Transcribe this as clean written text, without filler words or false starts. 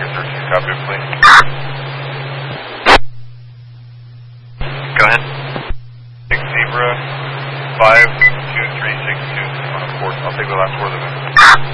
Baker 13, copy, please. Go ahead. Zebra 52362 on a port. I'll take the last 4 of the minute.